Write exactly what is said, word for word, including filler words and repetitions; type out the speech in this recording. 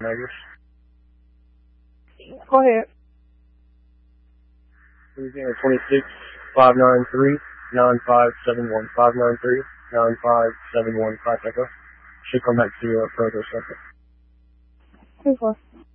Address. Go ahead. Louisiana twenty-six, five nine three, nine five seven one. five nine three, nine five seven one. Five Echo. Should come back to you uh, further second. two four.